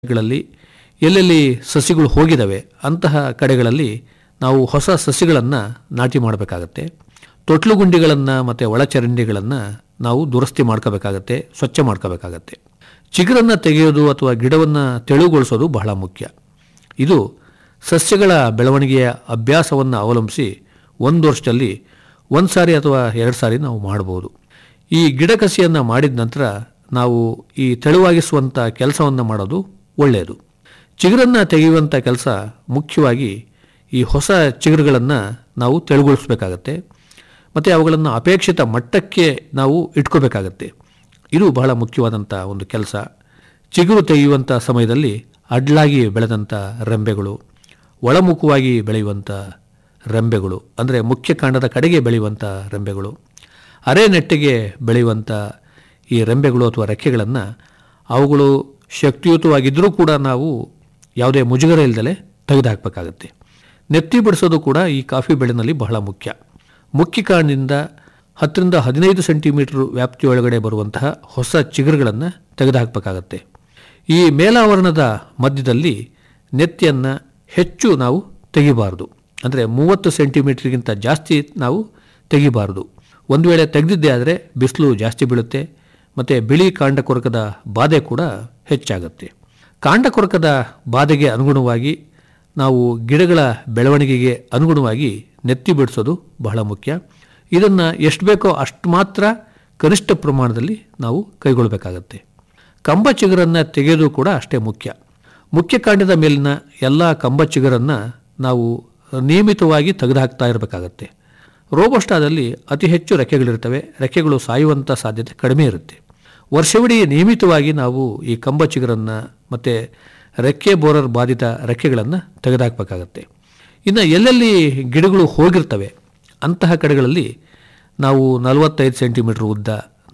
ಗಳಲ್ಲಿ ಎಲ್ಲೆಲ್ಲಿ ಸಸಿಗಳು ಹೋಗಿದ್ದಾವೆ ಅಂತಹ ಕಡೆಗಳಲ್ಲಿ ನಾವು ಹೊಸ ಸಸಿಗಳನ್ನು ನಾಟಿ ಮಾಡಬೇಕಾಗತ್ತೆ. ತೊಟ್ಲು ಗುಂಡಿಗಳನ್ನು ಮತ್ತು ಒಳಚರಂಡಿಗಳನ್ನು ನಾವು ದುರಸ್ತಿ ಮಾಡ್ಕೋಬೇಕಾಗತ್ತೆ, ಸ್ವಚ್ಛ ಮಾಡ್ಕೋಬೇಕಾಗತ್ತೆ. ಚಿಗುರನ್ನು ತೆಗೆಯೋದು ಅಥವಾ ಗಿಡವನ್ನು ತೆಳುಗೊಳಿಸೋದು ಬಹಳ ಮುಖ್ಯ. ಇದು ಸಸ್ಯಗಳ ಬೆಳವಣಿಗೆಯ ಅಭ್ಯಾಸವನ್ನು ಅವಲಂಬಿಸಿ ಒಂದು ವರ್ಷದಲ್ಲಿ ಒಂದು ಸಾರಿ ಅಥವಾ 2 ಸಾರಿ ನಾವು ಮಾಡ್ಬೋದು. ಈ ಗಿಡ ಕಸಿಯನ್ನು ಮಾಡಿದ ನಂತರ ನಾವು ಈ ತೆಳುವಾಗಿಸುವಂಥ ಕೆಲಸವನ್ನು ಮಾಡೋದು ಒಳ್ಳೆಯದು. ಚಿಗುರನ್ನು ತೆಗೆಯುವಂಥ ಕೆಲಸ ಮುಖ್ಯವಾಗಿ ಈ ಹೊಸ ಚಿಗುರುಗಳನ್ನು ನಾವು ತೆಳುಗೊಳಿಸಬೇಕಾಗತ್ತೆ ಮತ್ತು ಅವುಗಳನ್ನು ಅಪೇಕ್ಷಿತ ಮಟ್ಟಕ್ಕೆ ನಾವು ಇಟ್ಕೋಬೇಕಾಗತ್ತೆ. ಇದು ಬಹಳ ಮುಖ್ಯವಾದಂಥ ಒಂದು ಕೆಲಸ. ಚಿಗುರು ತೆಗೆಯುವಂಥ ಸಮಯದಲ್ಲಿ ಅಡ್ಡಲಾಗಿ ಬೆಳೆದಂಥ ರೆಂಬೆಗಳು, ಒಳಮುಖವಾಗಿ ಬೆಳೆಯುವಂಥ ರೆಂಬೆಗಳು ಅಂದರೆ ಮುಖ್ಯ ಕಾಂಡದ ಕಡೆಗೆ ಬೆಳೆಯುವಂಥ ರೆಂಬೆಗಳು, ಅರೆ ನೆಟ್ಟಿಗೆ ಬೆಳೆಯುವಂಥ ಈ ರೆಂಬೆಗಳು ಅಥವಾ ರೆಕ್ಕೆಗಳನ್ನು ಅವುಗಳು ಶಕ್ತಿಯುತವಾಗಿದ್ದರೂ ಕೂಡ ನಾವು ಯಾವುದೇ ಮುಜುಗರ ಇಲ್ಲದಲೇ ತೆಗೆದುಹಾಕಬೇಕಾಗತ್ತೆ. ನೆತ್ತಿ ಬಿಡಿಸೋದು ಕೂಡ ಈ ಕಾಫಿ ಬೆಳೆನಲ್ಲಿ ಬಹಳ ಮುಖ್ಯ. ಮುಖ್ಯ ಕಾಂಡದಿಂದ 10ರಿಂದ 15 ಸೆಂಟಿಮೀಟರ್ ವ್ಯಾಪ್ತಿಯೊಳಗಡೆ ಬರುವಂತಹ ಹೊಸ ಚಿಗುರುಗಳನ್ನು ತೆಗೆದುಹಾಕಬೇಕಾಗತ್ತೆ. ಈ ಮೇಲಾವರಣದ ಮಧ್ಯದಲ್ಲಿ ನೆತ್ತಿಯನ್ನು ಹೆಚ್ಚು ನಾವು ತೆಗಿಬಾರ್ದು, ಅಂದರೆ 30 ಸೆಂಟಿಮೀಟರ್ಗಿಂತ ಜಾಸ್ತಿ ನಾವು ತೆಗಿಬಾರ್ದು. ಒಂದು ವೇಳೆ ತೆಗೆದಿದ್ದೇ ಆದರೆ ಬಿಸಿಲು ಜಾಸ್ತಿ ಬೀಳುತ್ತೆ ಮತ್ತು ಬಿಳಿ ಕಾಂಡಕೊರಕದ ಬಾಧೆ ಕೂಡ ಹೆಚ್ಚಾಗುತ್ತೆ. ಕಾಂಡಕೊರಕದ ಬಾಧೆಗೆ ಅನುಗುಣವಾಗಿ ನಾವು ಗಿಡಗಳ ಬೆಳವಣಿಗೆಗೆ ಅನುಗುಣವಾಗಿ ನೆತ್ತಿ ಬಿಡಿಸೋದು ಬಹಳ ಮುಖ್ಯ. ಇದನ್ನು ಎಷ್ಟು ಬೇಕೋ ಅಷ್ಟು ಮಾತ್ರ ಕನಿಷ್ಠ ಪ್ರಮಾಣದಲ್ಲಿ ನಾವು ಕೈಗೊಳ್ಳಬೇಕಾಗತ್ತೆ. ಕಂಬ ಚಿಗುರನ್ನು ತೆಗೆಯೋದು ಕೂಡ ಅಷ್ಟೇ ಮುಖ್ಯ. ಮುಖ್ಯ ಕಾಂಡದ ಮೇಲಿನ ಎಲ್ಲ ಕಂಬ ಚಿಗುರನ್ನು ನಾವು ನಿಯಮಿತವಾಗಿ ತೆಗೆದುಹಾಕ್ತಾ ಇರಬೇಕಾಗತ್ತೆ. ರೋಬಸ್ಟಾದಲ್ಲಿ ಅತಿ ಹೆಚ್ಚು ರೆಕ್ಕೆಗಳಿರ್ತವೆ, ರೆಕ್ಕೆಗಳು ಸಾಯುವಂಥ ಸಾಧ್ಯತೆ ಕಡಿಮೆ ಇರುತ್ತೆ. ವರ್ಷವಿಡೀ ನಿಯಮಿತವಾಗಿ ನಾವು ಈ ಕಂಬ ಚಿಗುರನ್ನು ಮತ್ತು ರೆಕ್ಕೆ ಬೋರರ್ ಬಾಧಿತ ರೆಕ್ಕೆಗಳನ್ನು ತೆಗೆದುಹಾಕಬೇಕಾಗತ್ತೆ. ಇನ್ನು ಎಲ್ಲೆಲ್ಲಿ ಗಿಡಗಳು ಹೋಗಿರ್ತವೆ ಅಂತಹ ಕಡೆಗಳಲ್ಲಿ ನಾವು 45 ಸೆಂಟಿಮೀಟ್ರ್ ಉದ್ದ,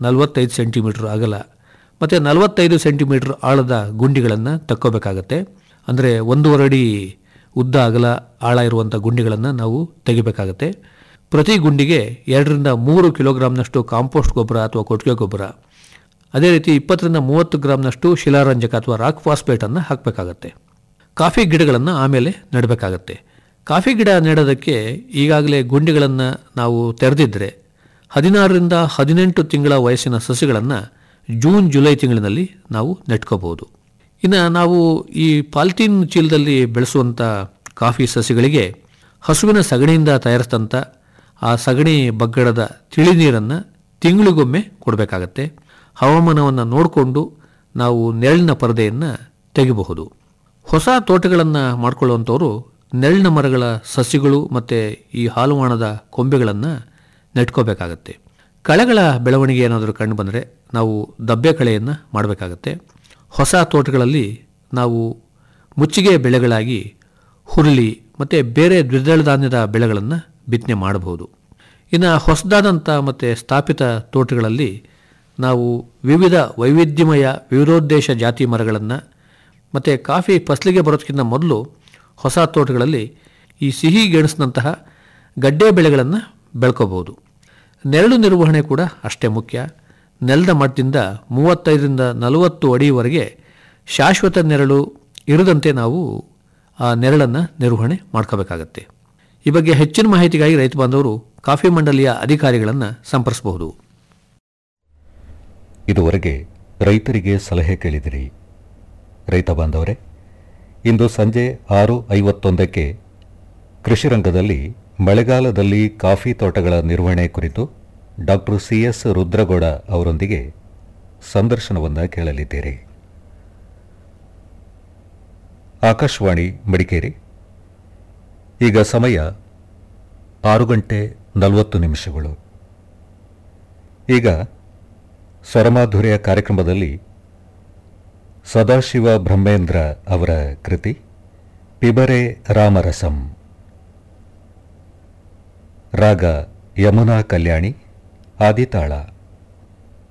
45 ಸೆಂಟಿಮೀಟ್ರ್ ಅಗಲ ಮತ್ತು 45 ಸೆಂಟಿಮೀಟ್ರ್ ಆಳದ ಗುಂಡಿಗಳನ್ನು ತಕ್ಕೋಬೇಕಾಗತ್ತೆ. ಅಂದರೆ 1.5 ಅಡಿ ಉದ್ದ ಅಗಲ ಆಳ ಇರುವಂಥ ಗುಂಡಿಗಳನ್ನು ನಾವು ತೆಗಿಬೇಕಾಗತ್ತೆ. ಪ್ರತಿ ಗುಂಡಿಗೆ 2ರಿಂದ 3 ಕಿಲೋಗ್ರಾಮ್ನಷ್ಟು ಕಾಂಪೋಸ್ಟ್ ಗೊಬ್ಬರ ಅಥವಾ ಕೊಟ್ಟಿಗೆ ಗೊಬ್ಬರ, ಅದೇ ರೀತಿ 20ರಿಂದ 30 ಗ್ರಾಮ್ನಷ್ಟು ಶಿಲಾರಂಜಕ ಅಥವಾ ರಾಕ್ ಫಾಸ್ಫೇಟನ್ನು ಹಾಕಬೇಕಾಗತ್ತೆ. ಕಾಫಿ ಗಿಡಗಳನ್ನು ಆಮೇಲೆ ನೆಡಬೇಕಾಗತ್ತೆ. ಕಾಫಿ ಗಿಡ ನೆಡೋದಕ್ಕೆ ಈಗಾಗಲೇ ಗುಂಡಿಗಳನ್ನು ನಾವು ತೆರೆದಿದ್ದರೆ 16ರಿಂದ 18 ತಿಂಗಳ ವಯಸ್ಸಿನ ಸಸಿಗಳನ್ನು ಜೂನ್ ಜುಲೈ ತಿಂಗಳಿನಲ್ಲಿ ನಾವು ನೆಟ್ಕೋಬಹುದು. ಇನ್ನು ನಾವು ಈ ಪಾಲಿಥೀನ್ ಚೀಲದಲ್ಲಿ ಬೆಳೆಸುವಂಥ ಕಾಫಿ ಸಸಿಗಳಿಗೆ ಹಸುವಿನ ಸಗಣಿಯಿಂದ ತಯಾರಿಸಿದಂಥ ಆ ಸಗಣಿ ಬಗ್ಗಡದ ತಿಳಿ ನೀರನ್ನು ತಿಂಗಳಿಗೊಮ್ಮೆ ಕೊಡಬೇಕಾಗತ್ತೆ. ಹವಾಮಾನವನ್ನು ನೋಡಿಕೊಂಡು ನಾವು ನೆರಳಿನ ಪರದೆಯನ್ನು ತೆಗಿಬಹುದು. ಹೊಸ ತೋಟಗಳನ್ನು ಮಾಡಿಕೊಳ್ಳುವಂಥವರು ನೆರಳಿನ ಮರಗಳ ಸಸಿಗಳು ಮತ್ತು ಈ ಹಾಲುವಾಣದ ಕೊಂಬೆಗಳನ್ನು ನೆಟ್ಕೋಬೇಕಾಗತ್ತೆ. ಕಳೆಗಳ ಬೆಳವಣಿಗೆ ಏನಾದರೂ ಕಂಡು ಬಂದರೆ ನಾವು ದಬ್ಬೆ ಕಳೆಯನ್ನು ಮಾಡಬೇಕಾಗತ್ತೆ. ಹೊಸ ತೋಟಗಳಲ್ಲಿ ನಾವು ಮುಚ್ಚಿಗೆ ಬೆಳೆಗಳಾಗಿ ಹುರುಳಿ ಮತ್ತು ಬೇರೆ ದ್ವಿದಳ ಧಾನ್ಯದ ಬೆಳೆಗಳನ್ನು ಬಿತ್ತನೆ ಮಾಡಬಹುದು. ಇನ್ನು ಹೊಸದಾದಂಥ ಮತ್ತು ಸ್ಥಾಪಿತ ತೋಟಗಳಲ್ಲಿ ನಾವು ವಿವಿಧ ವೈವಿಧ್ಯಮಯ ವಿವಿಧೋದ್ದೇಶ ಜಾತಿ ಮರಗಳನ್ನು ಮತ್ತು ಕಾಫಿ ಫಸಲಿಗೆ ಬರೋದಕ್ಕಿಂತ ಮೊದಲು ಹೊಸ ತೋಟಗಳಲ್ಲಿ ಈ ಸಿಹಿ ಗೆಣಸಿನಂತಹ ಗಡ್ಡೆ ಬೆಳೆಗಳನ್ನು ಬೆಳ್ಕೋಬಹುದು. ನೆರಳು ನಿರ್ವಹಣೆ ಕೂಡ ಅಷ್ಟೇ ಮುಖ್ಯ. ನೆಲದ ಮಟ್ಟದಿಂದ 35ರಿಂದ 40 ಅಡಿವರೆಗೆ ಶಾಶ್ವತ ನೆರಳು ಇರದಂತೆ ನಾವು ಆ ನೆರಳನ್ನು ನಿರ್ವಹಣೆ ಮಾಡ್ಕೋಬೇಕಾಗತ್ತೆ. ಈ ಬಗ್ಗೆ ಹೆಚ್ಚಿನ ಮಾಹಿತಿಗಾಗಿ ರೈತ ಬಾಂಧವರು ಕಾಫಿ ಮಂಡಳಿಯ ಅಧಿಕಾರಿಗಳನ್ನು ಸಂಪರ್ಕಿಸಬಹುದು. ಇದುವರೆಗೆ ರೈತರಿಗೆ ಸಲಹೆ ಕೇಳಿದಿರಿ. ರೈತ ಬಾಂಧವರೇ, ಇಂದು ಸಂಜೆ 6:51ಕ್ಕೆ ಕೃಷಿ ರಂಗದಲ್ಲಿ ಮಳೆಗಾಲದಲ್ಲಿ ಕಾಫಿ ತೋಟಗಳ ನಿರ್ವಹಣೆ ಕುರಿತು ಡಾಕ್ಟರ್ CS ರುದ್ರಗೌಡ ಅವರೊಂದಿಗೆ ಸಂದರ್ಶನವನ್ನು ಕೇಳಲಿದ್ದೀರಿ. ಆಕಾಶವಾಣಿ ಮಡಿಕೇರಿ. ಈಗ ಸಮಯ 6:40. ಈಗ ಸ್ವರಮಾಧುರ್ಯ ಕಾರ್ಯಕ್ರಮದಲ್ಲಿ ಸದಾಶಿವ ಬ್ರಹ್ಮೇಂದ್ರ ಅವರ ಕೃತಿ ಪಿಬರೆ ರಾಮರಸಂ, ರಾಗ ಯಮುನಾ ಕಲ್ಯಾಣಿ, ಆದಿತಾಳ.